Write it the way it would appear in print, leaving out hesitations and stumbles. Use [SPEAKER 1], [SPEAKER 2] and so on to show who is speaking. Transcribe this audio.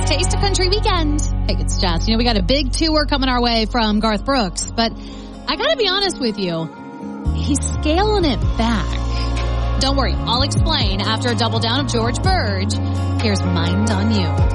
[SPEAKER 1] Taste of Country Weekend. Hey, it's Jess. We got a big tour coming our way from Garth Brooks, but I gotta be honest with you, he's scaling it back. Don't worry, I'll explain after a double down of George Burge. Here's Mind on You.